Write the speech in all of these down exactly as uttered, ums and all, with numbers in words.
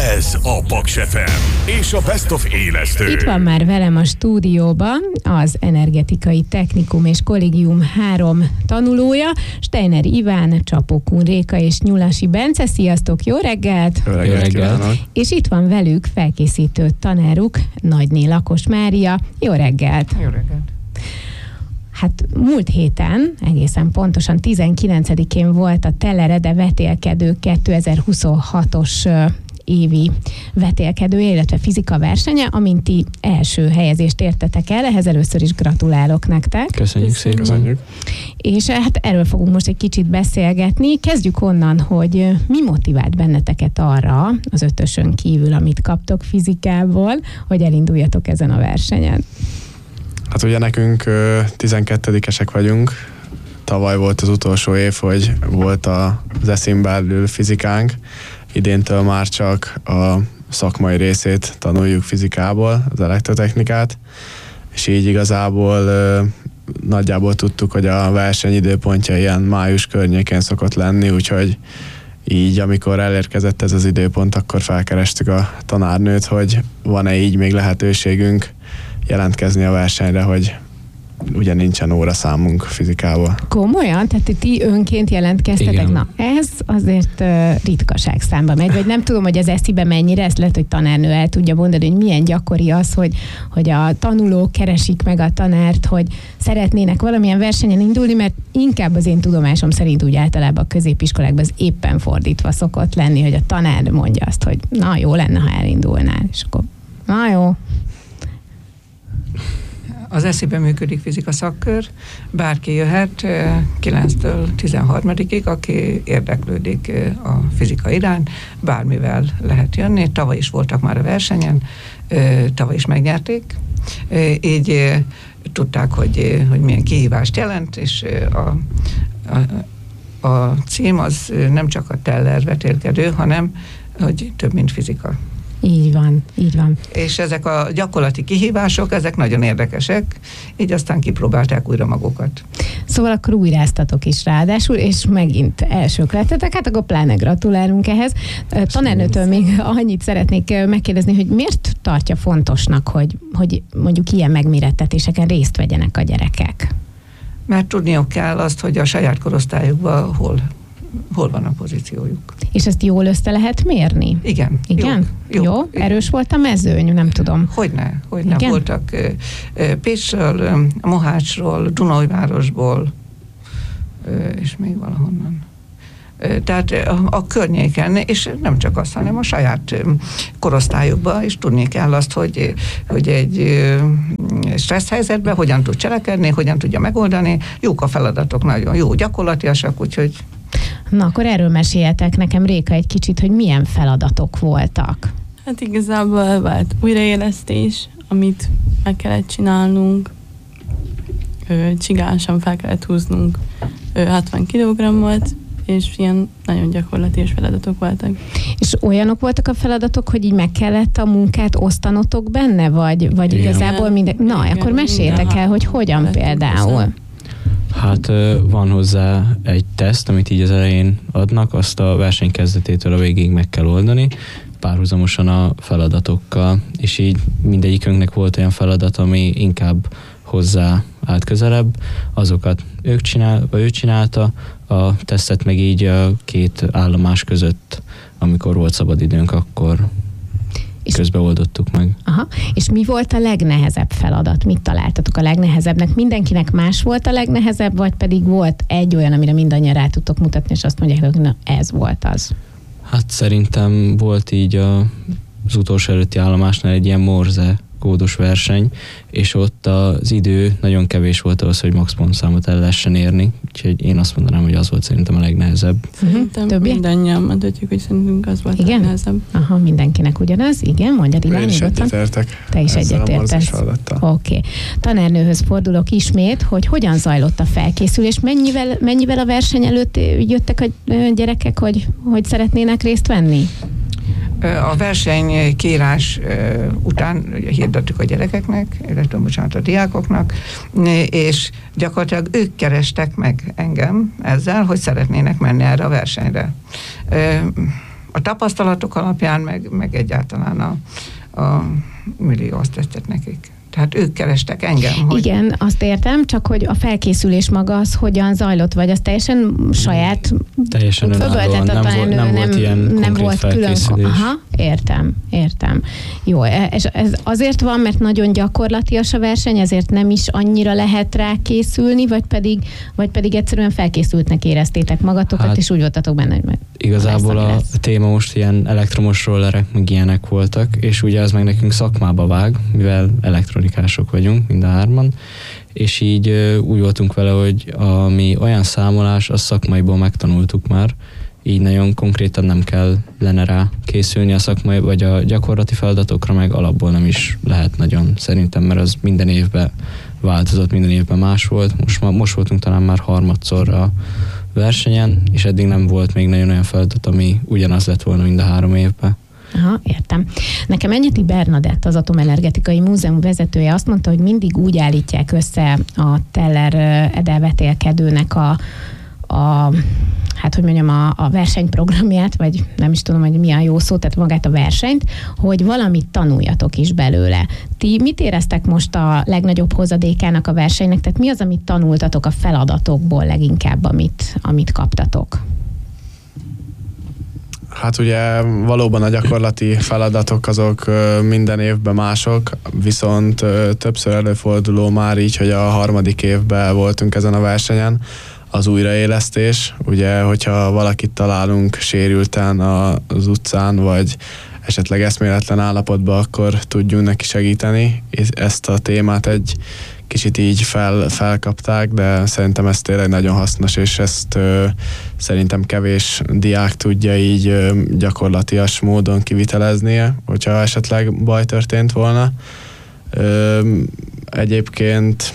Ez a Paks ef em és a Best of élesztő. Itt van már velem a stúdióban az Energetikai Technikum és Kollégium három tanulója, Steiner Iván, Csapó Kun Réka és Nyulasi Bence. Sziasztok, jó reggelt! Jó reggelt, kívánok! És itt van velük felkészítő tanáruk, Nagyné Lakos Mária. Jó reggelt! Jó reggelt! Hát múlt héten, egészen pontosan tizenkilencedikén volt a Telerede vetélkedő kétezer-huszonhatos évi vetélkedője, illetve fizika versenye, amint ti első helyezést értetek el. Ehhez először is gratulálok nektek. Köszönjük szépen. Köszönjük. És hát erről fogunk most egy kicsit beszélgetni. Kezdjük onnan, hogy mi motivált benneteket arra, az ötösön kívül, amit kaptok fizikából, hogy elinduljatok ezen a versenyen? Hát ugye nekünk tizenkettedikesek vagyunk. Tavaly volt az utolsó év, hogy volt az eszén belül fizikánk. Idéntől már csak a szakmai részét tanuljuk fizikából, az elektrotechnikát, és így igazából nagyjából tudtuk, hogy a verseny időpontja ilyen május környékén szokott lenni, úgyhogy így, amikor elérkezett ez az időpont, akkor felkerestük a tanárnőt, hogy van-e így még lehetőségünk jelentkezni a versenyre, hogy ugye nincsen óraszámunk fizikából. Komolyan? Tehát ti önként jelentkeztetek? Igen. Na, ez azért uh, ritkaság számba megy, vagy nem tudom, hogy az eszibe mennyire, ezt lehet, hogy tanárnő el tudja mondani, hogy milyen gyakori az, hogy, hogy a tanulók keresik meg a tanárt, hogy szeretnének valamilyen versenyen indulni, mert inkább az én tudomásom szerint úgy általában a középiskolákban az éppen fordítva szokott lenni, hogy a tanár mondja azt, hogy na, jó lenne, ha elindulnál, és akkor na jó. Az eszében működik fizika szakkör, bárki jöhet kilenctől tizenharmadikig, aki érdeklődik a fizika iránt, bármivel lehet jönni. Tavaly is voltak már a versenyen, tavaly is megnyerték, így tudták, hogy, hogy milyen kihívást jelent, és a, a, a cím az nem csak a Teller vetélkedő, hanem hogy több, mint fizika. Így van, így van. És ezek a gyakorlati kihívások, ezek nagyon érdekesek, így aztán kipróbálták újra magukat. Szóval akkor újráztatok is ráadásul, és megint elsők lettetek, hát akkor pláne gratulálunk ehhez. Tanárnőtől még annyit szeretnék megkérdezni, hogy miért tartja fontosnak, hogy, hogy mondjuk ilyen megmérettetéseken részt vegyenek a gyerekek? Mert tudniuk kell azt, hogy a saját korosztályukban hol hol van a pozíciójuk. És ezt jól össze lehet mérni? Igen. Igen? Jó? jó? jó? Erős volt a mezőny? Nem tudom. Hogyne, hogyne. Igen? Voltak Pécsről, Mohácsról, Dunajvárosból, és még valahonnan. Tehát a, a környéken, és nem csak azt, hanem a saját korosztályukban is tudni kell azt, hogy, hogy egy stressz helyzetben hogyan tud cselekedni, hogyan tudja megoldani. Jók a feladatok, nagyon jó, gyakorlatiasak, úgyhogy... Na, akkor erről meséljetek nekem, Réka, egy kicsit, hogy milyen feladatok voltak. Hát igazából volt újraélesztés, amit meg kellett csinálnunk. Csigásan fel kellett húznunk hatvan kilogrammot, és ilyen nagyon gyakorlatilag feladatok voltak. És olyanok voltak a feladatok, hogy így meg kellett a munkát osztanotok benne, vagy, vagy igazából minden... Na, igen, akkor meséljetek el, hogy hogyan például. Hát van hozzá egy teszt, amit így az elején adnak, azt a verseny kezdetétől a végig meg kell oldani, párhuzamosan a feladatokkal, és így mindegyikünknek volt olyan feladat, ami inkább hozzá állt közelebb, azokat ők csinál, vagy ő csinálta, a tesztet meg így a két állomás között, amikor volt szabad időnk, akkor és közben oldottuk meg. Aha. És mi volt a legnehezebb feladat? Mit találtatok a legnehezebbnek? Mindenkinek más volt a legnehezebb, vagy pedig volt egy olyan, amire mindannyian rá tudtok mutatni, és azt mondják, hogy na, ez volt az? Hát szerintem volt így a, az utolsó előtti állomásnál egy ilyen morze kódos verseny, és ott az idő nagyon kevés volt ahhoz, hogy max pontszámot el lehessen érni, úgyhogy én azt mondanám, hogy az volt szerintem a legnehezebb. Szerintem uh-huh. mindannyian mondhatjuk, hogy szerintünk az volt igen? a legnehezebb. Aha, mindenkinek ugyanaz, igen, mondjad Iván. Én is egyetértek. Te is egyetértesz. Oké. Okay. Tanárnőhöz fordulok ismét, hogy hogyan zajlott a felkészülés, mennyivel, mennyivel a verseny előtt jöttek a gyerekek, hogy, hogy szeretnének részt venni? A verseny kiírás után hirdettük a gyerekeknek, illetve bocsánat a diákoknak, és gyakorlatilag ők kerestek meg engem ezzel, hogy szeretnének menni erre a versenyre. a tapasztalatok alapján, meg, meg egyáltalán a, a millió azt tetszett nekik. Tehát ők kerestek engem. Hogy... Igen, azt értem, csak hogy a felkészülés maga az hogyan zajlott, vagy az teljesen saját... Teljesen önállóan, nem, nem, nem volt ilyen nem konkrét volt felkészülés. Külön, aha, értem, értem. Jó, és ez azért van, mert nagyon gyakorlatias a verseny, ezért nem is annyira lehet rá készülni, vagy pedig, vagy pedig egyszerűen felkészültnek éreztétek magatokat, hát, és úgy voltatok benne, hogy igazából lesz, a lesz. téma most ilyen elektromos rollerek, meg ilyenek voltak, és ugye az meg nekünk szakmába vág, mivel elektronikások vagyunk, mind a hárman, és így úgy voltunk vele, hogy ami olyan számolás, azt szakmaiból megtanultuk már, így nagyon konkrétan nem kell lenne rá készülni a szakmai, vagy a gyakorlati feladatokra, meg alapból nem is lehet nagyon szerintem, mert az minden évben változott, minden évben más volt. Most, most voltunk talán már harmadszorra a versenyen, és eddig nem volt még nagyon olyan feladat, ami ugyanaz lett volna mind a három évben. Aha, értem. Nekem Enyedi Bernadett, az Atomenergetikai Múzeum vezetője azt mondta, hogy mindig úgy állítják össze a Teller edelvetélkedőnek a, a hát hogy mondjam, a, a versenyprogramját, vagy nem is tudom, hogy mi a jó szó, tehát magát a versenyt, hogy valamit tanuljatok is belőle. Ti mit éreztek most a legnagyobb hozadékának a versenynek? Tehát mi az, amit tanultatok a feladatokból leginkább, amit, amit kaptatok? Hát ugye valóban a gyakorlati feladatok azok minden évben mások, viszont többször előforduló már így, hogy a harmadik évben voltunk ezen a versenyen, az újraélesztés, ugye, hogyha valakit találunk sérülten az utcán, vagy esetleg eszméletlen állapotban, akkor tudjunk neki segíteni. Ezt a témát egy kicsit így fel, felkapták, de szerintem ez tényleg nagyon hasznos, és ezt ö, szerintem kevés diák tudja így ö, gyakorlatias módon kiviteleznie, hogyha esetleg baj történt volna. Ö, egyébként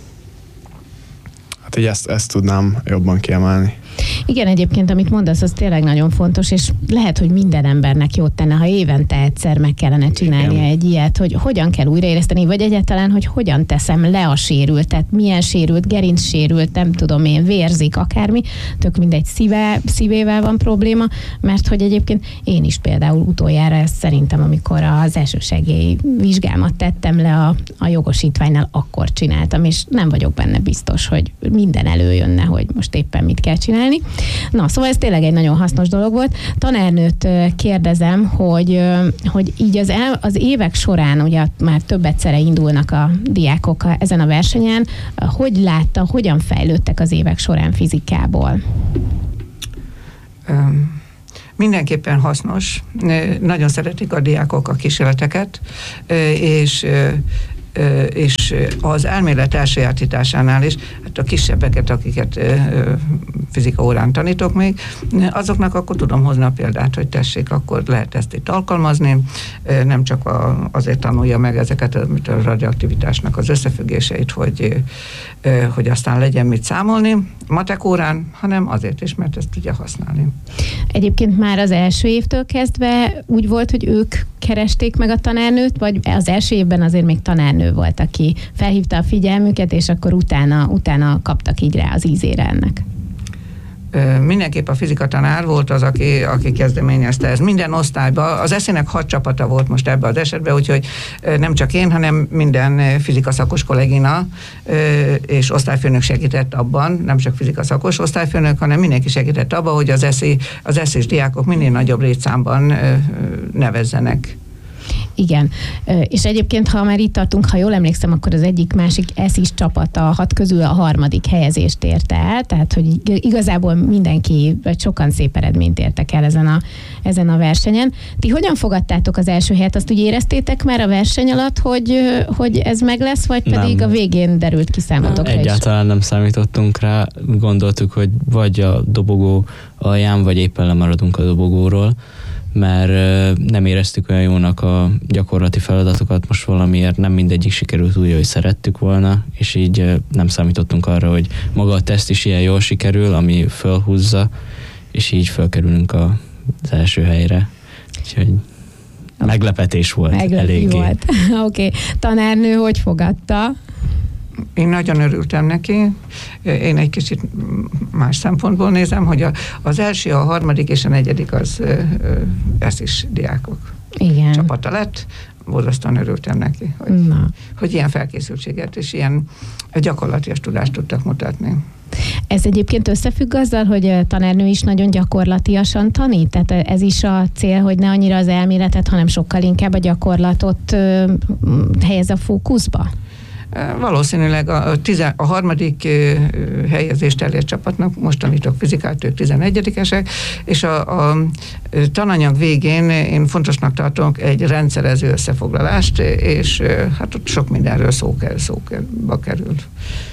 hát így ezt, ezt tudnám jobban kiemelni. Igen, egyébként, amit mondasz, az tényleg nagyon fontos, és lehet, hogy minden embernek jót tenne, ha évente egyszer meg kellene csinálnia Igen. egy ilyet, hogy hogyan kell újraéleszteni, vagy egyáltalán, hogy hogyan teszem le a sérültet, milyen sérült, gerinc sérült, nem tudom én, vérzik, akármi, tök mindegy, szíve, szívével van probléma, mert hogy egyébként én is például utoljára ezt szerintem, amikor az elsősegély vizsgámat tettem le a, a jogosítványnál, akkor csináltam, és nem vagyok benne biztos, hogy minden előjönne, hogy most éppen mit kell csinálni. Na, szóval ez tényleg egy nagyon hasznos dolog volt. Tanárnőt kérdezem, hogy, hogy így az, el, az évek során, ugye már több egyszerre indulnak a diákok ezen a versenyen, hogy látta, hogyan fejlődtek az évek során fizikából? Um. Mindenképpen hasznos. Nagyon szeretik a diákok a kísérleteket, és és az elmélet elsajátításánál is, hát a kisebbeket, akiket fizika órán tanítok még, azoknak akkor tudom hozni a példát, hogy tessék, akkor lehet ezt itt alkalmazni, nem csak a, azért tanulja meg ezeket a radioaktivitásnak az összefüggéseit, hogy, hogy aztán legyen mit számolni matek órán, hanem azért is, mert ezt tudja használni. Egyébként már az első évtől kezdve úgy volt, hogy ők keresték meg a tanárnőt, vagy az első évben azért még tanárnő volt, aki felhívta a figyelmüket, és akkor utána, utána kaptak így rá az ízére ennek? Mindenképp a fizikatanár volt az, aki, aki kezdeményezte ez. Minden osztályban, az eszének hat csapata volt most ebben az esetben, úgyhogy nem csak én, hanem minden fizikaszakos kollégina és osztályfőnök segített abban, nem csak fizikaszakos osztályfőnök, hanem mindenki segített abban, hogy az eszi, az eszés diákok minél nagyobb létszámban nevezzenek. Igen, és egyébként, ha már itt tartunk, ha jól emlékszem, akkor az egyik másik eszis csapat a hat közül a harmadik helyezést érte el, tehát hogy igazából mindenki, vagy sokan szép eredményt értek el ezen a, ezen a versenyen. Ti hogyan fogadtátok az első helyet? Azt úgy éreztétek már a verseny alatt, hogy, hogy ez meg lesz, vagy pedig nem. A végén derült ki számotokra is? Egyáltalán nem számítottunk rá, gondoltuk, hogy vagy a dobogó alján, vagy éppen lemaradunk a dobogóról, mert nem éreztük olyan jónak a gyakorlati feladatokat, most valamiért nem mindegyik sikerült úgy, hogy szerettük volna, és így nem számítottunk arra, hogy maga a teszt is ilyen jól sikerül, ami fölhúzza, és így fölkerülünk az első helyre. Úgyhogy meglepetés volt Meglepi eléggé. volt. Oké. Okay. Tanárnő hogy fogadta? Én nagyon örültem neki. Én egy kicsit más szempontból nézem, hogy a, az első, a harmadik és a negyedik az ez is diákok Igen. csapata lett. Borzasztóan örültem neki, hogy, hogy ilyen felkészültséget és ilyen gyakorlatias tudást tudtak mutatni. Ez egyébként összefügg azzal, hogy a tanárnő is nagyon gyakorlatiasan tanít? Tehát ez is a cél, hogy ne annyira az elméletet, hanem sokkal inkább a gyakorlatot helyez a fókuszba? Valószínűleg a, tizen, a harmadik helyezést elért csapatnak, most tanítok fizikát, ők tizenegyedikesek, és a, a tananyag végén én fontosnak tartok egy rendszerező összefoglalást, és hát ott sok mindenről szó kell, szóba került.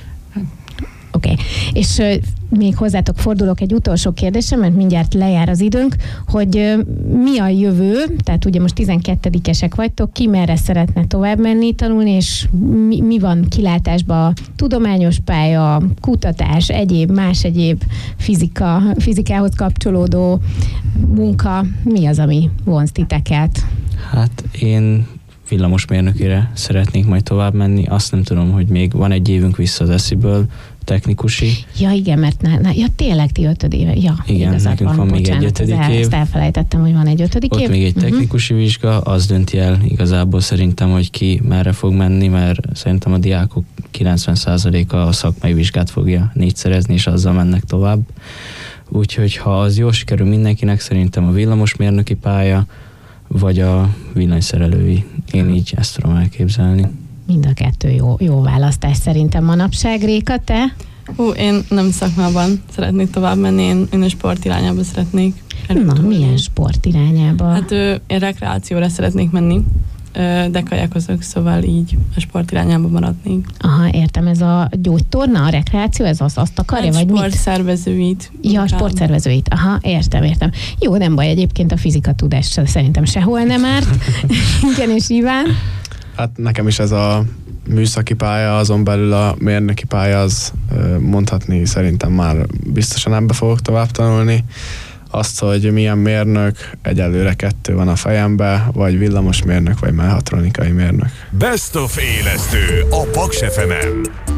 Oké, okay. És uh, még hozzátok fordulok egy utolsó kérdésem, mert mindjárt lejár az időnk, hogy uh, mi a jövő, tehát ugye most tizenkettedikesek vagytok, ki merre szeretne tovább menni, tanulni, és mi, mi van kilátásban? Tudományos pálya, kutatás, egyéb, más egyéb fizika, fizikához kapcsolódó munka, mi az, ami vonz titeket? Hát én villamosmérnökére szeretnék majd tovább menni, azt nem tudom, hogy még van egy évünk vissza az esziből, technikusi. Ja igen, mert na, na, ja tényleg ti ötöd éve. Ja, igen, nekünk van, van még egy ötödik el, év. Ezt elfelejtettem, hogy van egy ötödik Ott év. még egy technikusi uh-huh. vizsga, az dönti el igazából szerintem, hogy ki merre fog menni, mert szerintem a diákok kilencven százaléka a szakmai vizsgát fogja négyszerezni, és azzal mennek tovább. Úgyhogy ha az jól sikerül mindenkinek, szerintem a villamosmérnöki pálya, vagy a villanyszerelői. Én így ezt tudom elképzelni. Mind a kettő jó, jó választás szerintem manapság. Réka, te? Hú, én nem szakmában szeretnék tovább menni, én, én a sport irányába szeretnék. Na, milyen sport irányába? Hát ő, én rekreációra szeretnék menni, de kajakozok, szóval így a sport irányába maradnék. Aha, értem, ez a gyógytorna, a rekreáció, ez az, azt akarja, hát vagy mit? sportszervezőit. Ja, a sportszervezőit. Aha, értem, értem. Jó, nem baj, egyébként a fizika tudás szerintem sehol nem árt. Igen, és Iván? Hát nekem is ez a műszaki pálya, azon belül a mérnöki pálya, az mondhatni szerintem már biztosan ebbe fogok tovább tanulni. Azt, hogy milyen mérnök, egyelőre kettő van a fejembe, vagy villamosmérnök, vagy mechatronikai mérnök. Best of élesztő a Paks ef emen.